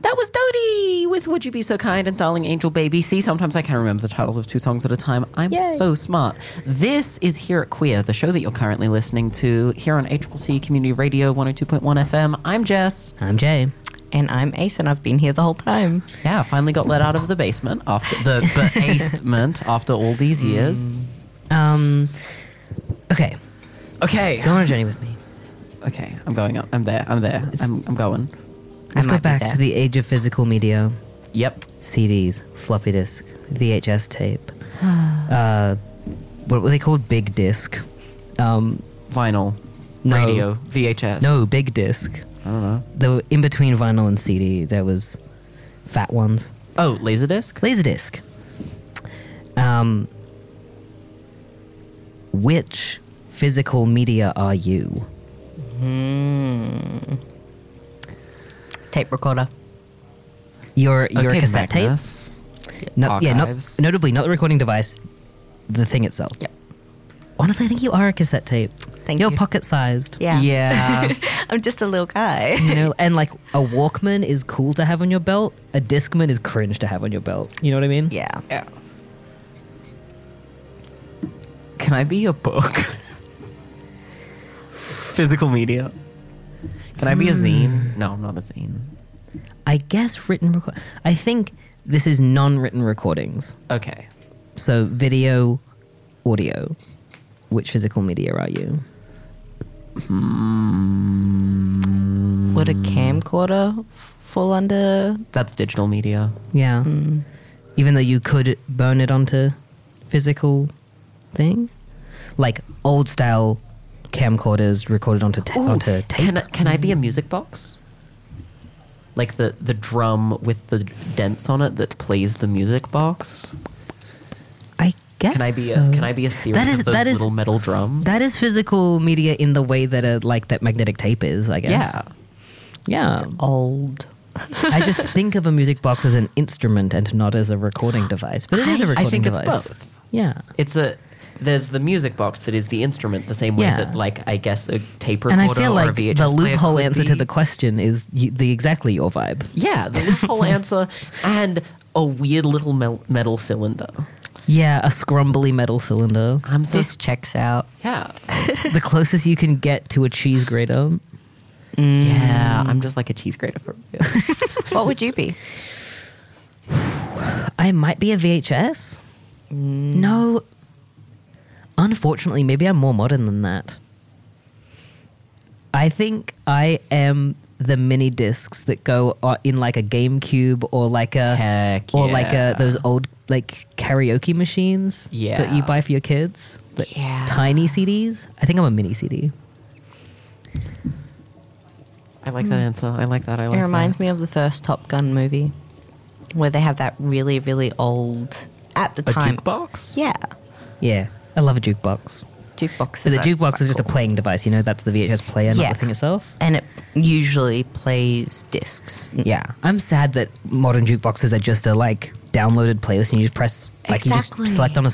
That was Dodie with Would You Be So Kind and Darling Angel Baby. See, sometimes I can remember the titles of 2 songs at a time. I'm so smart. This is Hear It Queer, the show that you're currently listening to here on ACCC Community Radio 102.1 FM. I'm Jess. I'm Jay. And I'm Ace, and I've been here the whole time. Yeah, finally got let out of the basement after the basement after all these years. Okay. Go on a journey with me. Okay, I'm going up. I'm there. I'm going. Let's go back to the age of physical media. Yep. CDs, floppy disk, VHS tape. What were they called? Big disc. Vinyl. No. Radio. VHS. No, big disc. I don't know. The in between vinyl and CD, there was fat ones. Oh, Laserdisc? Laserdisc. Which physical media are you? Tape recorder. You're a cassette Magnus. tape? Notably not the recording device, the thing itself. Yep. Honestly, I think you are a cassette tape. Thank You're you. pocket-sized. Yeah. Yeah. I'm just a little guy. You know, and like a Walkman is cool to have on your belt. A Discman is cringe to have on your belt. You know what I mean? Yeah. Yeah. Can I be a book? Physical media. Can I be a zine? No, I'm not a zine. I guess written record. I think this is non-written recordings. Okay. So video, audio. Which physical media are you? Would a camcorder fall under? That's digital media. Yeah. Even though you could burn it onto physical thing, like old style camcorders recorded onto onto tape. Can I be a music box? Like the drum with the dents on it that plays the music box? I guess. Can I be a series of those little metal drums? That is physical media in the way that that magnetic tape is, I guess. Yeah. Old. I just think of a music box as an instrument and not as a recording device. But it is a recording device. I think it's both. Yeah. There's the music box that is the instrument, the same way that, like, I guess a tape recorder and I feel like or a VHS the player loophole could answer be. to the question is exactly your vibe. Yeah, the loophole answer and a weird little metal cylinder. Yeah, a scrumbly metal cylinder. This checks out. Yeah. The closest you can get to a cheese grater. Yeah, I'm just like a cheese grater for you. What would you be? I might be a VHS. No. Unfortunately, maybe I'm more modern than that. I think I am the mini discs that go in like a GameCube or like those old like karaoke machines that you buy for your kids. Tiny CDs. I think I'm a mini CD. I like that answer. I like that. It reminds me of the first Top Gun movie, where they have that really, really old, at the time, jukebox? Yeah. Yeah. I love a jukebox. Jukebox. But the jukebox is just a playing device, you know? That's the VHS player, not the thing itself. And it usually plays discs. Yeah. I'm sad that modern jukeboxes are just a, like, downloaded playlist and you just press... Like, you just select on a